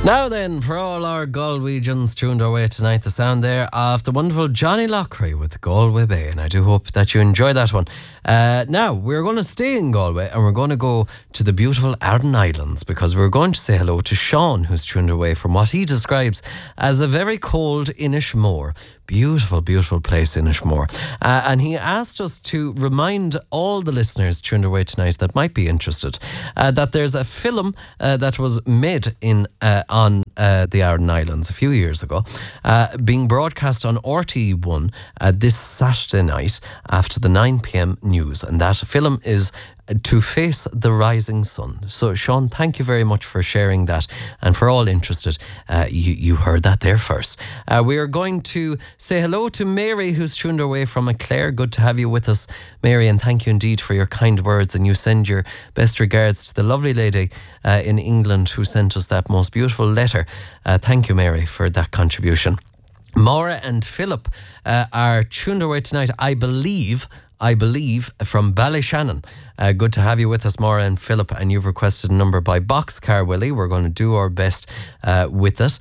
Now then, for all our Galwegians tuned our way tonight, the sound there of the wonderful Johnny Loughrey with Galway Bay, and I do hope that you enjoy that one. Now, we're going to stay in Galway and we're going to go to the beautiful Arden Islands because we're going to say hello to Sean, who's tuned away from what he describes as a very cold Inishmore. Beautiful, beautiful place, Inishmore. And he asked us to remind all the listeners tuned away tonight that might be interested that there's a film that was made on the Arden Islands a few years ago, being broadcast on RTE1 this Saturday night after the 9 p.m. news. And that film is To Face the Rising Sun. So, Sean, thank you very much for sharing that. And for all interested, you heard that there first. We are going to say hello to Mary, who's tuned away from Clare. Good to have you with us, Mary, and thank you indeed for your kind words. And you send your best regards to the lovely lady in England who sent us that most beautiful letter. Thank you, Mary, for that contribution. Maura and Philip are tuned away tonight, I believe, from Ballyshannon. Good to have you with us, Maura and Philip, and you've requested a number by Boxcar Willie. We're going to do our best with it.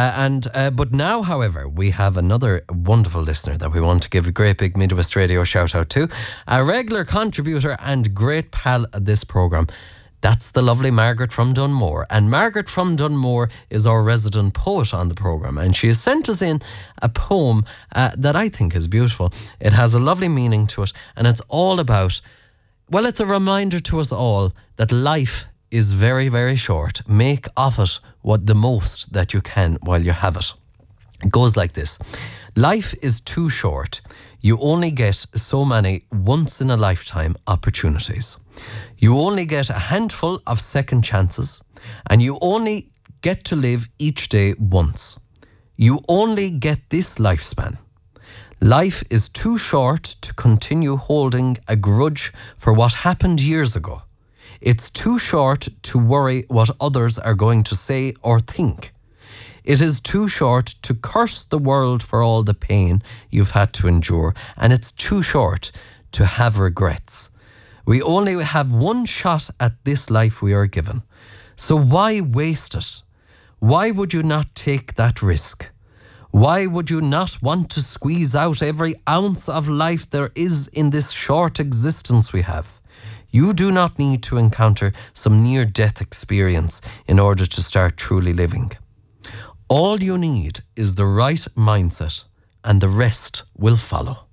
But now, however, we have another wonderful listener that we want to give a great big Midwest Radio shout out to. A regular contributor and great pal of this programme. That's the lovely Margaret from Dunmore. And Margaret from Dunmore is our resident poet on the programme. And she has sent us in a poem that I think is beautiful. It has a lovely meaning to it. And it's all about, well, it's a reminder to us all that life is very, very short. Make of it the most that you can while you have it. It goes like this. Life is too short. You only get so many once-in-a-lifetime opportunities. You only get a handful of second chances, and you only get to live each day once. You only get this lifespan. Life is too short to continue holding a grudge for what happened years ago. It's too short to worry what others are going to say or think. It is too short to curse the world for all the pain you've had to endure, and it's too short to have regrets. We only have one shot at this life we are given. So why waste it? Why would you not take that risk? Why would you not want to squeeze out every ounce of life there is in this short existence we have? You do not need to encounter some near-death experience in order to start truly living. All you need is the right mindset, and the rest will follow.